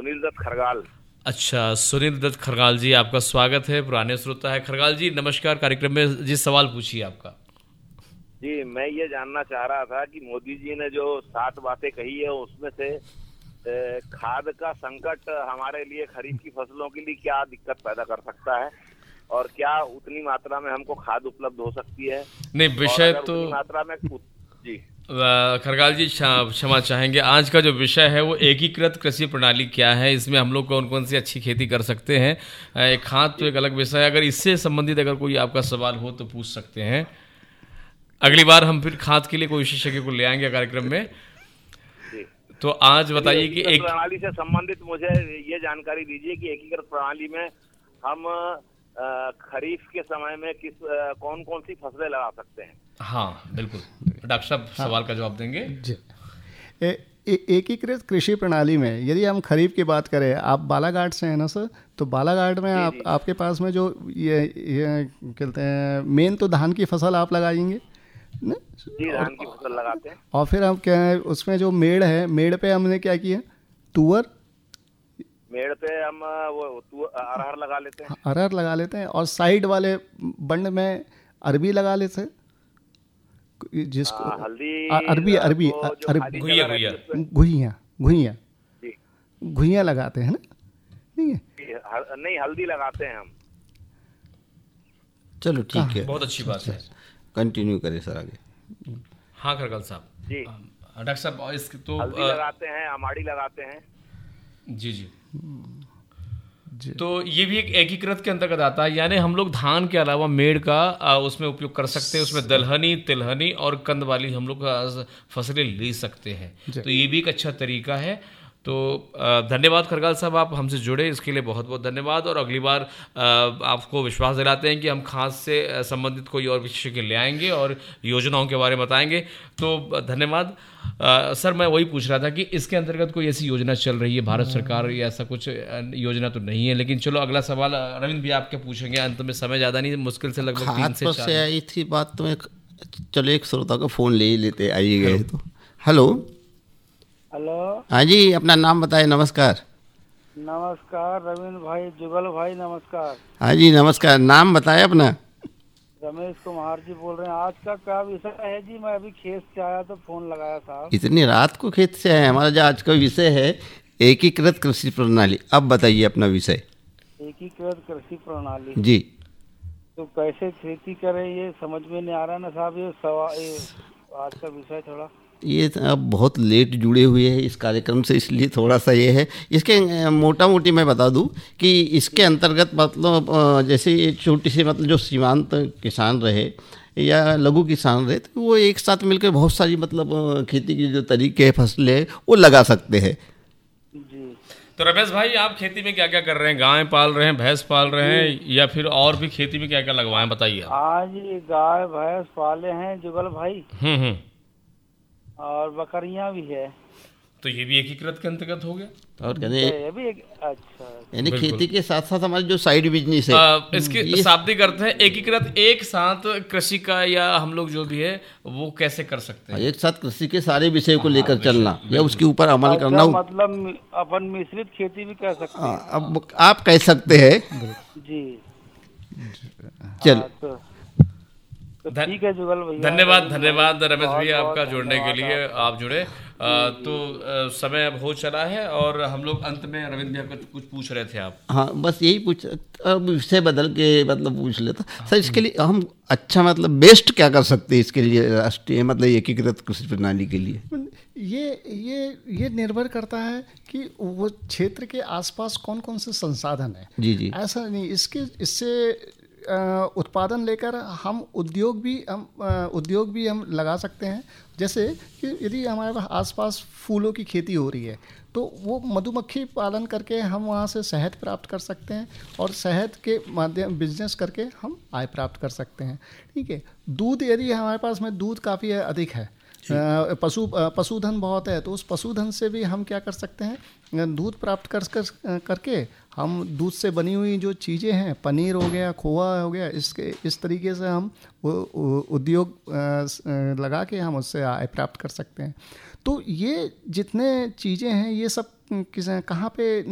सुनील दत्त खरगाल। अच्छा, सुनील दत्त खरगाल जी, आपका स्वागत है, पुराने श्रोता है। खरगाल जी नमस्कार, कार्यक्रम में जी सवाल पूछिए आपका। जी, मैं ये जानना चाह रहा था कि मोदी जी ने जो 7 बातें कही है उसमें से खाद का संकट हमारे लिए खरीफ की फसलों के लिए क्या दिक्कत पैदा कर सकता है, और क्या उतनी मात्रा में हमको खाद उपलब्ध हो सकती है? नहीं, विषय तो उतनी मात्रा में जी खरगाल जी क्षमा चाहेंगे, आज का जो विषय है वो एकीकृत कृषि प्रणाली क्या है, इसमें हम लोग कौन कौन सी अच्छी खेती कर सकते हैं। खाद तो एक अलग विषय है, अगर इससे संबंधित अगर कोई आपका सवाल हो तो पूछ सकते हैं। अगली बार हम फिर खाद के लिए कोई विशेषज्ञ को ले आएंगे कार्यक्रम में। तो आज बताइए कि एक प्रणाली से संबंधित मुझे ये जानकारी दीजिए कि एकीकृत प्रणाली में हम खरीफ के समय में कौन कौन सी फसलें लगा सकते हैं। हाँ बिल्कुल, डॉक्टर साहब सवाल का जवाब देंगे जी। एकीकृत कृषि प्रणाली में यदि हम खरीफ की बात करें, आप बालाघाट से हैं ना सर, तो बालाघाट में आपके पास में जो ये कहते हैं मेन तो धान की फसल आप लगाएंगे ना जी, धान की फसल लगाते हैं। और फिर हम क्या है उसमें जो मेड़ है, मेड़ पे हमने क्या किया, तुअर, मेड़ पे हम वो अरहर लगा लेते हैं। अरहर लगा लेते हैं, और साइड वाले बंड में अरबी लगा लेते हैं, जिसको हल्दी अरबी घुइयां लगाते हैं ना। नहीं, हल्दी लगाते हैं हम। चलो ठीक है, बहुत अच्छी बात है, कंटिन्यू करें सर आगे। हाँ खरगाल साहब जी। डॉक्टर साहब इसके तो हल्दी लगाते हैं, अमाड़ी लगाते हैं। जी जी। तो ये भी एक एकीकृत के अंतर्गत आता है, यानी हम लोग धान के अलावा मेड़ का उसमें उपयोग कर सकते हैं, उसमें दलहनी, तिलहनी और कंद वाली हम लोग फसलें ले सकते हैं। तो ये भी एक अच्छा तरीका है। तो धन्यवाद खरगाल साहब, आप हमसे जुड़े इसके लिए बहुत बहुत धन्यवाद। और अगली बार आपको विश्वास दिलाते हैं कि हम खाद से संबंधित कोई और विशेषज्ञ ले आएंगे और योजनाओं के बारे में बताएंगे। तो धन्यवाद। सर मैं वही पूछ रहा था कि इसके अंतर्गत कोई ऐसी योजना चल रही है भारत सरकार या ऐसा कुछ योजना तो नहीं है, लेकिन चलो अगला सवाल रविंद्र भी आपके पूछेंगे, अंत में समय ज़्यादा नहीं, मुश्किल से लगभग 3 से 4 आई थी बात। तो चलो एक श्रोता का फ़ोन ले ही लेते, आइए गए तो। हेलो हाँ जी, अपना नाम बताएं। नमस्कार। नमस्कार रविंद्र भाई, जुगल भाई नमस्कार। हाँ जी नमस्कार, नाम बताएं अपना। रमेश कुमार जी बोल रहे हैं। आज का क्या विषय है जी? मैं अभी खेत से आया तो फोन लगाया था। इतनी रात को खेत से आए? हमारा जो आज का विषय है एकीकृत कृषि प्रणाली। अब बताइए अपना विषय। एकीकृत कृषि प्रणाली जी। तो कैसे खेती करें ये समझ में नहीं आ रहा ना साहब। ये आज का विषय थोड़ा ये अब बहुत लेट जुड़े हुए हैं इस कार्यक्रम से, इसलिए थोड़ा सा ये है। इसके मोटा मोटी मैं बता दूं कि इसके अंतर्गत मतलब जैसे ये छोटी सी मतलब जो सीमांत किसान रहे या लघु किसान रहे, तो वो एक साथ मिलकर बहुत सारी मतलब खेती के जो तरीके फसलें हैं वो लगा सकते हैं जी। तो रमेश भाई, आप खेती में क्या क्या कर रहे हैं? गाय पाल रहे हैं, भैंस पाल रहे हैं, या फिर और भी खेती में क्या क्या लगवाएं, बताइए। आज गाय भैंस पाले हैं जुगल भाई, और बकरियां भी है। तो ये भी एकीकृत के अंतर्गत हो गया। और कहने ये भी अच्छा, यानी खेती के साथ साथ हमारे जो साइड बिजनेस है इसके शाब्दिक अर्थ है एकीकृत, एक साथ कृषि का या हम लोग जो भी है वो कैसे कर सकते हैं, एक साथ कृषि के सारे विषय को लेकर चलना या उसके ऊपर अमल करना। मतलब अपन मिश्रित खेती भी कर सकते हैं। अब आप कह सकते हैं जी। चलो ठीक है जुगल भैया, धन्यवाद रमेश भैया आपका जुड़ने के लिए। आप जुड़े तो समय अब हो चला है और हम लोग अंत में रविंद्र भैया कुछ पूछ रहे थे आप। हाँ बस यही पूछ, अब विषय बदल के मतलब पूछ लेता सर। इसके लिए हम अच्छा मतलब बेस्ट क्या कर सकते हैं इसके लिए, राष्ट्रीय मतलब एकीकृत कृषि प्रणाली के लिए? ये निर्भर करता है कि वो क्षेत्र के आसपास कौन कौन से संसाधन है। जी। ऐसा नहीं, इससे उत्पादन लेकर हम उद्योग भी हम लगा सकते हैं। जैसे कि यदि हमारे पास आसपास फूलों की खेती हो रही है तो वो मधुमक्खी पालन करके हम वहाँ से शहद प्राप्त कर सकते हैं और शहद के माध्यम बिजनेस करके हम आय प्राप्त कर सकते हैं। ठीक है। दूध, यदि हमारे पास में दूध काफ़ी अधिक है, पशुधन बहुत है, तो उस पशुधन से भी हम क्या कर सकते हैं, दूध प्राप्त करके हम दूध से बनी हुई जो चीज़ें हैं, पनीर हो गया, खोआ हो गया, इस तरीके से हम उद्योग लगा के हम उससे आय प्राप्त कर सकते हैं। तो ये जितने चीज़ें हैं ये सब कहाँ पे